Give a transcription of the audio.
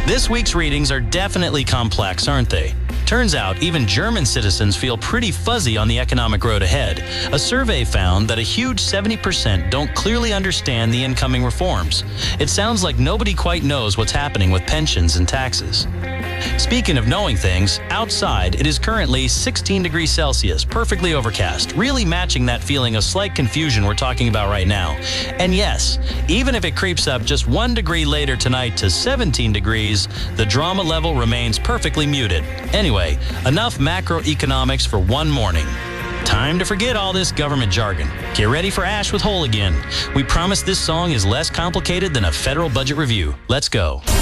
This week's readings are definitely complex, aren't they? Turns out even German citizens feel pretty fuzzy on the economic road ahead. A survey found that a huge 70% don't clearly understand the incoming reforms. It sounds like nobody quite knows what's happening with pensions and taxes. Speaking of knowing things, outside it is currently 16 degrees Celsius, perfectly overcast, really matching that feeling of slight confusion we're talking about right now. And yes, even if it creeps up just 1 degree later tonight to 17 degrees, the drama level remains perfectly muted. Anyway, enough macroeconomics for one morning. Time to forget all this government jargon. Get ready for Ash with Hole again. We promise this song is less complicated than a federal budget review. Let's go.